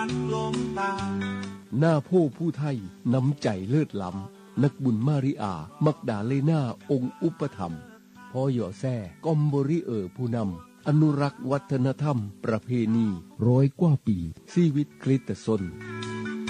หน้าผู้ผู้ไทยน้ำใจเลิศล้ำนักบุญมาริอามักดาเลน่าองค์อุปถัมภ์พ่อหย่อแซ่กอมบริผู้นำอนุรักษ์วัฒนธรรมประเพณี100 กว่าปีชีวิตคริสตชน